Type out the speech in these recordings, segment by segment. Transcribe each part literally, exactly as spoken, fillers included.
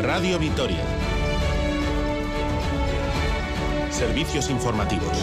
Radio Vitoria. Servicios informativos.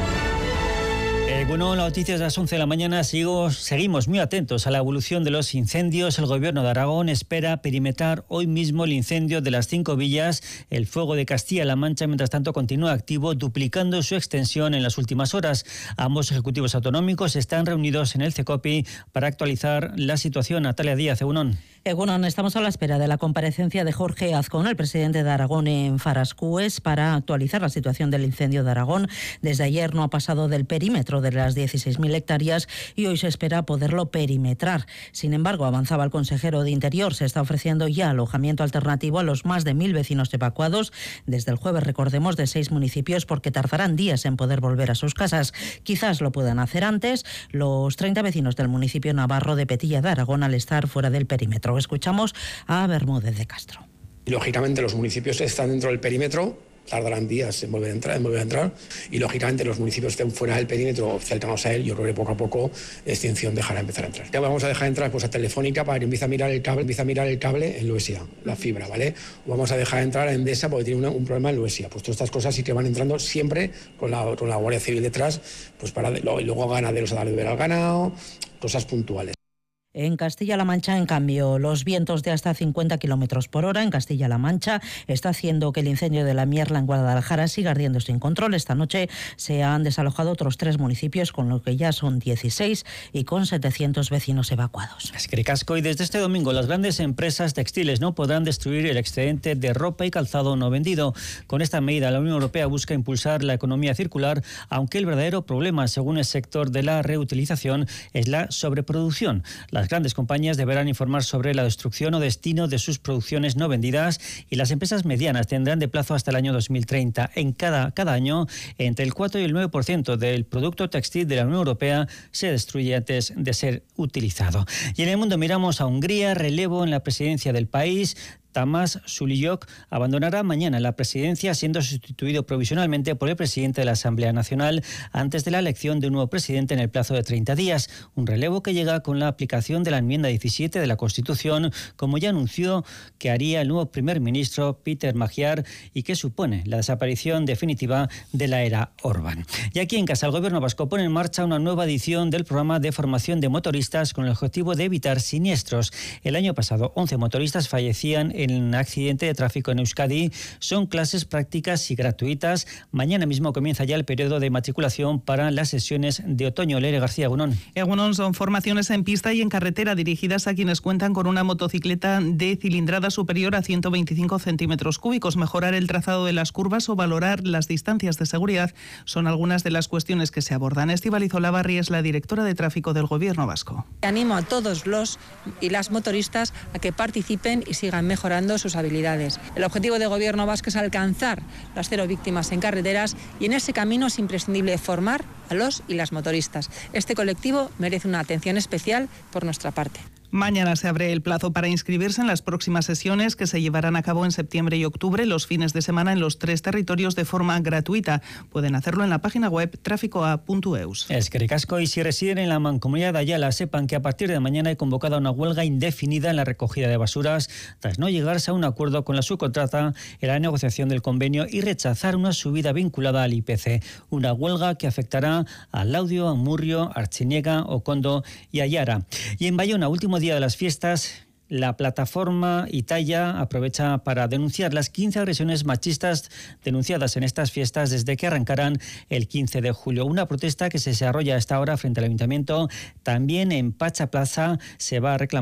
Eh, bueno, las noticias de las once de la mañana. Sigo, seguimos muy atentos a la evolución de los incendios. El Gobierno de Aragón espera perimetrar hoy mismo el incendio de las Cinco Villas. El fuego de Castilla-La Mancha, mientras tanto, continúa activo, duplicando su extensión en las últimas horas. Ambos ejecutivos autonómicos están reunidos en el CECOPI para actualizar la situación. Natalia Díaz, Egunon. Egunon, estamos a la espera de la comparecencia de Jorge Azcón, el presidente de Aragón, en Farascues, para actualizar la situación del incendio de Aragón. Desde ayer no ha pasado del perímetro de las dieciséis mil hectáreas y hoy se espera poderlo perimetrar. Sin embargo, avanzaba el consejero de Interior, se está ofreciendo ya alojamiento alternativo a los más de mil vecinos evacuados desde el jueves, recordemos, de seis municipios, porque tardarán días en poder volver a sus casas. Quizás lo puedan hacer antes los treinta vecinos del municipio navarro de Petilla de Aragón al estar fuera del perímetro. Escuchamos a Bermúdez de Castro. Y lógicamente los municipios están dentro del perímetro, tardarán días en volver a entrar, en volver a entrar y lógicamente los municipios que estén fuera del perímetro cercanos a él, yo creo que poco a poco extinción dejará empezar a entrar. Ya vamos a dejar entrar pues a Telefónica para que empiece a mirar el cable, empiece a mirar el cable en Luesia, la fibra, ¿vale? O vamos a dejar entrar a Endesa porque tiene una, un problema en Luesia. Pues todas estas cosas sí que van entrando siempre con la, con la Guardia Civil detrás, pues para y luego ganaderos a dar de beber al ganado, cosas puntuales. En Castilla-La Mancha, en cambio, los vientos de hasta cincuenta kilómetros por hora en Castilla-La Mancha está haciendo que el incendio de la Mierla en Guadalajara siga ardiendo sin control. Esta noche se han desalojado otros tres municipios, con lo que ya son dieciséis y con setecientos vecinos evacuados. Es que casco. Y desde este domingo las grandes empresas textiles no podrán destruir el excedente de ropa y calzado no vendido. Con esta medida, la Unión Europea busca impulsar la economía circular, aunque el verdadero problema, según el sector de la reutilización, es la sobreproducción. Las Las grandes compañías deberán informar sobre la destrucción o destino de sus producciones no vendidas y las empresas medianas tendrán de plazo hasta el año dos mil treinta. En cada, cada año, entre el cuatro y el nueve por ciento del producto textil de la Unión Europea se destruye antes de ser utilizado. Y en el mundo miramos a Hungría, relevo en la presidencia del país. Tamás Suliok abandonará mañana la presidencia, siendo sustituido provisionalmente por el presidente de la Asamblea Nacional antes de la elección de un nuevo presidente en el plazo de treinta días. Un relevo que llega con la aplicación de la enmienda diecisiete de la Constitución, como ya anunció que haría el nuevo primer ministro Peter Magyar, y que supone la desaparición definitiva de la era Orbán. Y aquí en casa, el Gobierno vasco pone en marcha una nueva edición del programa de formación de motoristas con el objetivo de evitar siniestros. El año pasado, once motoristas fallecían en en accidente de tráfico en Euskadi. Son clases prácticas y gratuitas. Mañana mismo comienza ya el periodo de matriculación para las sesiones de otoño. Lere García, Egunon. Egunon, son formaciones en pista y en carretera dirigidas a quienes cuentan con una motocicleta de cilindrada superior a ciento veinticinco centímetros cúbicos. Mejorar el trazado de las curvas o valorar las distancias de seguridad son algunas de las cuestiones que se abordan. Estíbaliz Olavarri es la directora de tráfico del Gobierno vasco. Animo a todos los y las motoristas a que participen y sigan mejorando sus habilidades. El objetivo del Gobierno vasco es alcanzar las cero víctimas en carreteras y en ese camino es imprescindible formar a los y las motoristas. Este colectivo merece una atención especial por nuestra parte. Mañana se abre el plazo para inscribirse en las próximas sesiones que se llevarán a cabo en septiembre y octubre, los fines de semana en los tres territorios de forma gratuita. Pueden hacerlo en la página web tráficoa punto eus. Es que ricasco. Y si residen en la mancomunidad de Ayala, sepan que a partir de mañana hay convocada una huelga indefinida en la recogida de basuras tras no llegarse a un acuerdo con la subcontrata en la negociación del convenio y rechazar una subida vinculada al I P C. Una huelga que afectará a Laudio, Amurrio, Artziniega, Okondo y Ayara. Y en Bayona, último día de las fiestas, la plataforma Italia aprovecha para denunciar las quince agresiones machistas denunciadas en estas fiestas desde que arrancaran el quince de julio. Una protesta que se desarrolla a esta hora frente al Ayuntamiento. También en Pacha Plaza se va a reclamar